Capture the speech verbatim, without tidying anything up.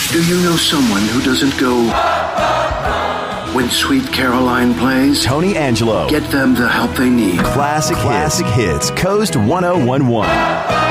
Do you know someone who doesn't go when Sweet Caroline plays? Tony Angelo. Get them the help they need. Classic, Classic hits. hits. Coast ten eleven.